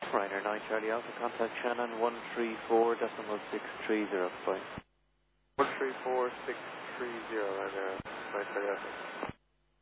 Ryanair 9 Charlie Alpha, contact Shannon 134.6305. 134.630 Ryanair 9 Charlie Alpha.